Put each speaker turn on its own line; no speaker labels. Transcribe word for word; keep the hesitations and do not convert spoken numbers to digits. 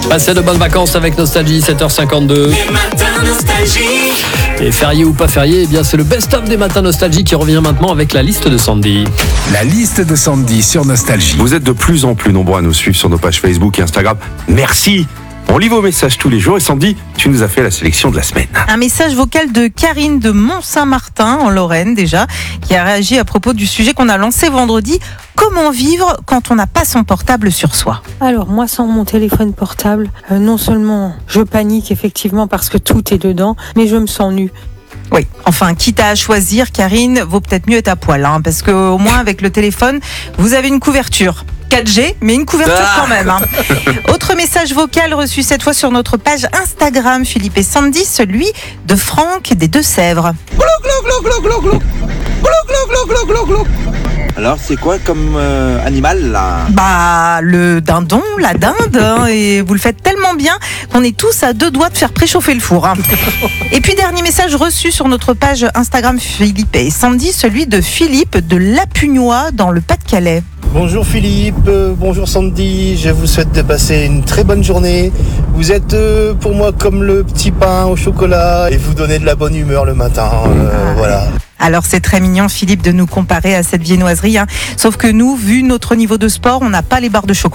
Passez de bonnes vacances avec Nostalgie, sept heures cinquante-deux.
Les matins nostalgie.
Et férié ou pas férié, eh bien c'est le best-of des matins Nostalgie qui revient maintenant avec la liste de Sandy.
La liste de Sandy sur Nostalgie.
Vous êtes de plus en plus nombreux à nous suivre sur nos pages Facebook et Instagram. Merci. On lit vos messages tous les jours et Sandy, tu nous as fait la sélection de la semaine.
Un message vocal de Karine de Mont-Saint-Martin, en Lorraine déjà, qui a réagi à propos du sujet qu'on a lancé vendredi. Comment vivre quand on n'a pas son portable sur soi ?
Alors moi, sans mon téléphone portable, euh, non seulement je panique effectivement parce que tout est dedans, mais je me sens nue.
Oui, enfin, quitte à choisir, Karine, vaut peut-être mieux être à poil, hein, parce qu'au moins avec le téléphone, vous avez une couverture. quatre G, mais une couverture quand même. Hein. Autre message vocal reçu cette fois sur notre page Instagram, Philippe et Sandy, celui de Franck des Deux-Sèvres.
Alors, c'est quoi comme euh, animal là ?
Bah, le dindon, la dinde, hein, et vous le faites tellement bien qu'on est tous à deux doigts de faire préchauffer le four. Hein. Et puis, dernier message reçu sur notre page Instagram, Philippe et Sandy, celui de Philippe de Lapugnois dans le Pas-de-Calais.
Bonjour Philippe, euh, bonjour Sandy, je vous souhaite de passer une très bonne journée. Vous êtes euh, pour moi comme le petit pain au chocolat et vous donnez de la bonne humeur le matin, euh, voilà.
Alors c'est très mignon Philippe de nous comparer à cette viennoiserie, hein. Sauf que nous, vu notre niveau de sport, on n'a pas les barres de chocolat.